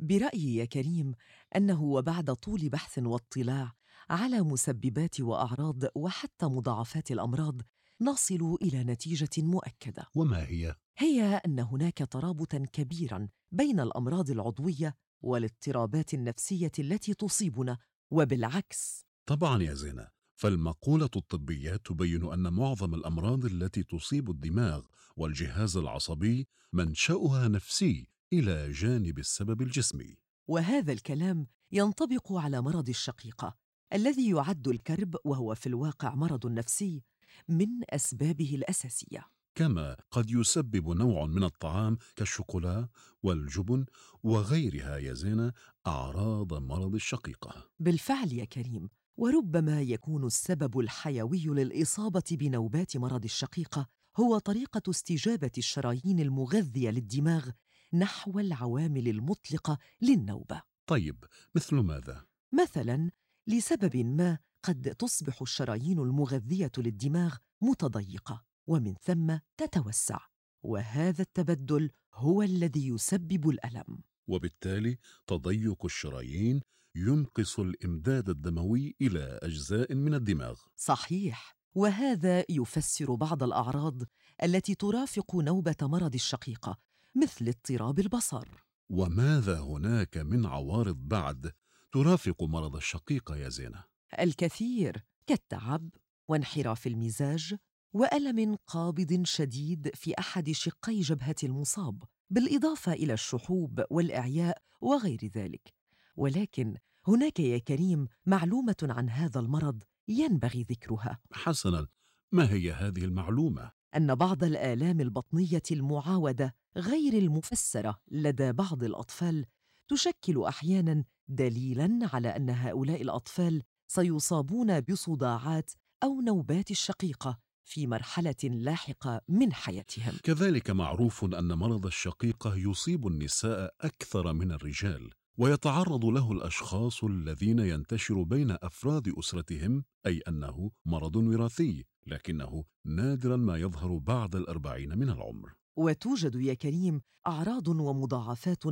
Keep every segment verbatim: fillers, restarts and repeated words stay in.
برأيي يا كريم أنه وبعد طول بحث واطلاع على مسببات وأعراض وحتى مضاعفات الأمراض نصل إلى نتيجة مؤكدة، وما هي؟ هي أن هناك ترابطاً كبيراً بين الأمراض العضوية والاضطرابات النفسية التي تصيبنا، وبالعكس. طبعا يا زينة، فالمقولة الطبية تبين أن معظم الأمراض التي تصيب الدماغ والجهاز العصبي منشأها نفسي إلى جانب السبب الجسمي. وهذا الكلام ينطبق على مرض الشقيقة الذي يعد الكرب، وهو في الواقع مرض نفسي، من أسبابه الأساسية. كما قد يسبب نوع من الطعام كالشوكولا والجبن وغيرها يا زينة أعراض مرض الشقيقة. بالفعل يا كريم، وربما يكون السبب الحيوي للإصابة بنوبات مرض الشقيقة هو طريقة استجابة الشرايين المغذية للدماغ نحو العوامل المطلقة للنوبة. طيب، مثل ماذا؟ مثلاً، لسبب ما قد تصبح الشرايين المغذية للدماغ متضيقة ومن ثم تتوسع، وهذا التبدل هو الذي يسبب الألم. وبالتالي تضيق الشرايين ينقص الإمداد الدموي إلى أجزاء من الدماغ. صحيح، وهذا يفسر بعض الأعراض التي ترافق نوبة مرض الشقيقة، مثل اضطراب البصر. وماذا هناك من عوارض بعد ترافق مرض الشقيقة يا زينة؟ الكثير، كالتعب وانحراف المزاج وألم قابض شديد في أحد شقي جبهة المصاب، بالإضافة إلى الشحوب والإعياء وغير ذلك. ولكن هناك يا كريم معلومة عن هذا المرض ينبغي ذكرها. حسناً، ما هي هذه المعلومة؟ أن بعض الآلام البطنية المعاودة غير المفسرة لدى بعض الأطفال تشكل أحياناً دليلاً على أن هؤلاء الأطفال سيصابون بصداعات أو نوبات الشقيقة في مرحلة لاحقة من حياتهم. كذلك معروف أن مرض الشقيقة يصيب النساء أكثر من الرجال، ويتعرض له الأشخاص الذين ينتشر بين أفراد أسرتهم، أي أنه مرض وراثي، لكنه نادراً ما يظهر بعد الأربعين من العمر. وتوجد يا كريم أعراض ومضاعفات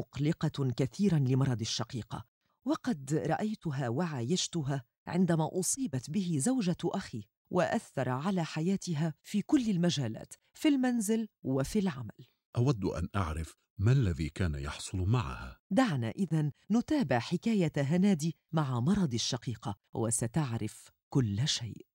مقلقة كثيراً لمرض الشقيقة، وقد رأيتها وعايشتها عندما أصيبت به زوجة أخي، وأثر على حياتها في كل المجالات، في المنزل وفي العمل. أود أن أعرف ما الذي كان يحصل معها. دعنا إذن نتابع حكاية هنادي مع مرض الشقيقة، وستعرف كل شيء.